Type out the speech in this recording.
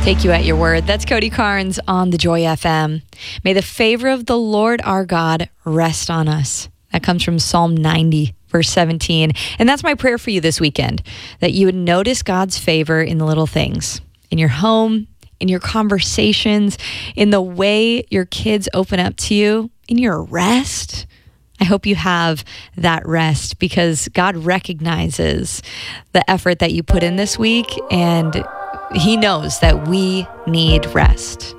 Take you at your word. That's Cody Carnes on the Joy FM. May the favor of the Lord our God rest on us. That comes from Psalm 90, verse 17. And that's my prayer for you this weekend, that you would notice God's favor in the little things, in your home, in your conversations, in the way your kids open up to you, in your rest. I hope you have that rest because God recognizes the effort that you put in this week, and He knows that we need rest.